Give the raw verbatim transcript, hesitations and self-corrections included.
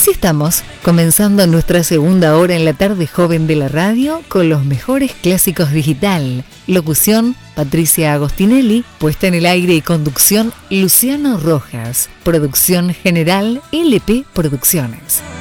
Así estamos, comenzando nuestra segunda hora en la tarde joven de la radio con los mejores clásicos digital. Locución, Patricia Agostinelli. Puesta en el aire y conducción, Luciano Rojas. Producción general, L P Producciones.